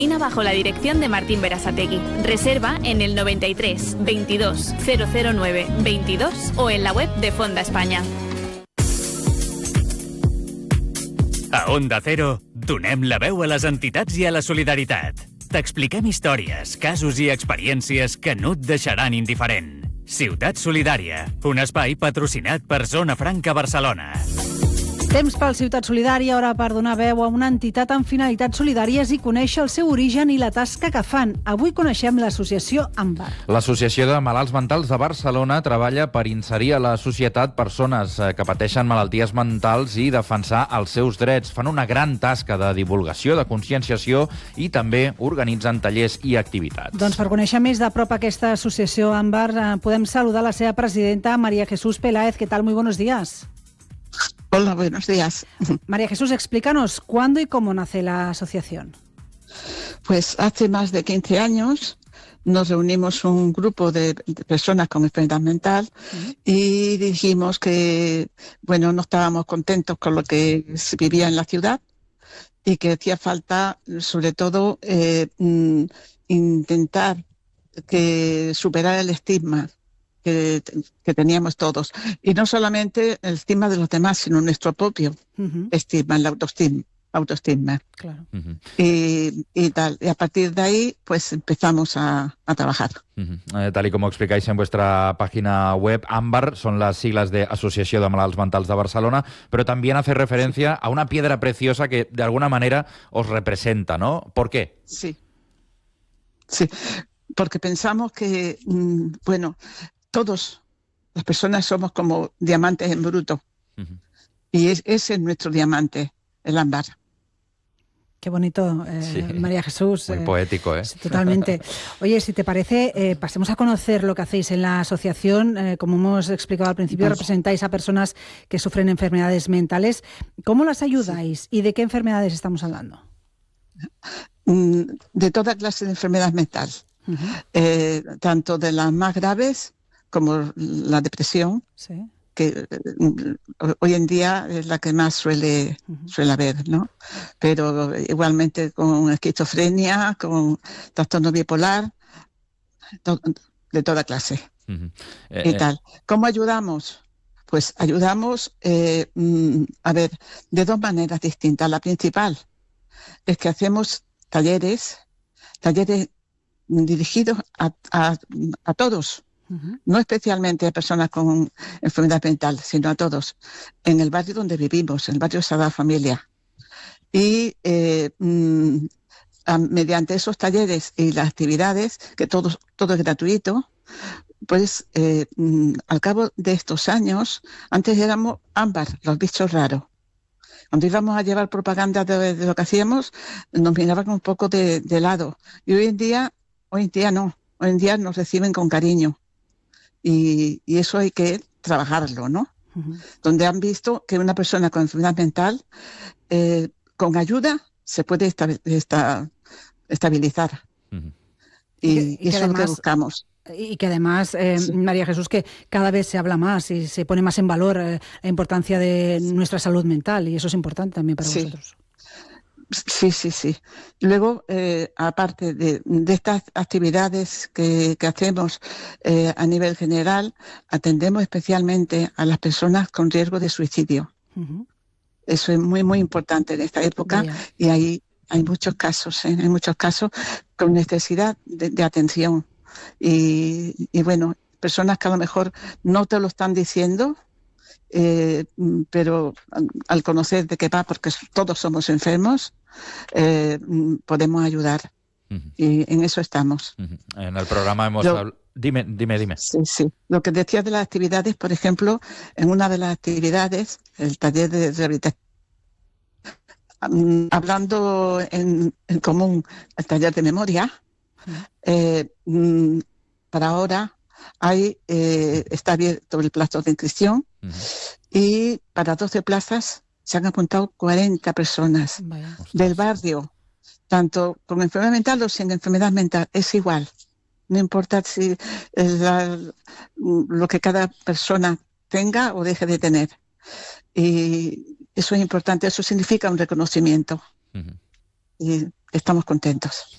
Bajo la dirección de Martín Berasategui. Reserva en el 93 22 009 22 o en la web de Fonda España. A Onda Cero, donem la veu a les entitats i a la solidaritat. T'expliquem històries, casos i experiències que no et deixaran indiferent. Ciutat Solidària, un espai patrocinat per Zona Franca Barcelona. Temps pel Ciutat Solidària, hora per donar veu a una entitat amb finalitats solidàries i conèixer el seu origen i la tasca que fan. Avui coneixem l'associació AMBAR. L'Associació de Malalts Mentals de Barcelona treballa per inserir a la societat persones que pateixen malalties mentals i defensar els seus drets. Fan una gran tasca de divulgació, de conscienciació i també organitzen tallers i activitats. Doncs per conèixer més de prop aquesta associació AMBAR podem saludar la seva presidenta, María Jesús Peláez. ¿Qué tal? Muy buenos días. Hola, buenos días. María Jesús, explícanos cuándo y cómo nace la asociación. Pues hace más de 15 años nos reunimos un grupo de personas con enfermedad mental y dijimos que, bueno, no estábamos contentos con lo que se vivía en la ciudad y que hacía falta, sobre todo, intentar superar el estigma que teníamos todos. Y no solamente el estigma de los demás, sino nuestro propio estigma, la autoestima. Claro. Y tal. Y a partir de ahí, pues empezamos a trabajar. Tal y como explicáis en vuestra página web, AMBAR son las siglas de Asociación de Malalts Mentals de Barcelona, pero también hace referencia a una piedra preciosa que de alguna manera os representa, ¿no? ¿Por qué? Sí. Porque pensamos que, bueno, todos las personas somos como diamantes en bruto. Y ese es nuestro diamante, el ámbar. Qué bonito, sí. María Jesús. Muy poético, ¿eh? Sí, totalmente. Oye, si te parece, pasemos a conocer lo que hacéis en la asociación. Como hemos explicado al principio, representáis a personas que sufren enfermedades mentales. ¿Cómo las ayudáis y de qué enfermedades estamos hablando? De toda clase de enfermedad mental. Tanto de las más graves como la depresión, que hoy en día es la que más suele haber, ¿no? Pero igualmente con esquizofrenia, con trastorno bipolar, de toda clase. Y tal. ¿Cómo ayudamos? Pues ayudamos, a ver, de dos maneras distintas. La principal es que hacemos talleres dirigidos a todos, no especialmente a personas con enfermedad mental, sino a todos, en el barrio donde vivimos, en el barrio Sagrada Familia. Y mediante esos talleres y las actividades, que todo es gratuito, pues al cabo de estos años, antes éramos AMBAR, los bichos raros. Cuando íbamos a llevar propaganda de lo que hacíamos, nos miraban un poco de lado. Y hoy en día no. Hoy en día nos reciben con cariño. Y eso hay que trabajarlo, ¿no? Donde han visto que una persona con enfermedad mental, con ayuda, se puede estabilizar. Y eso es lo que buscamos. Y que además, María Jesús, que cada vez se habla más y se pone más en valor la importancia de nuestra salud mental, y eso es importante también para vosotros. Sí. Luego, aparte de estas actividades que hacemos a nivel general, atendemos especialmente a las personas con riesgo de suicidio. Eso es muy, muy importante en esta época. Y ahí hay muchos casos, hay muchos casos con necesidad de atención. Y bueno, personas que a lo mejor no te lo están diciendo, pero al conocer de qué va, porque todos somos enfermos, podemos ayudar. Y en eso estamos. En el programa hemos hablado... Dime. Sí. Lo que decías de las actividades, por ejemplo, en una de las actividades, el taller de rehabilitación, hablando en común el taller de memoria, para ahora está abierto el plazo de inscripción y para 12 plazas se han apuntado 40 personas del barrio, tanto con enfermedad mental o sin enfermedad mental, es igual. No importa si lo que cada persona tenga o deje de tener. Y eso es importante, eso significa un reconocimiento. Y estamos contentos.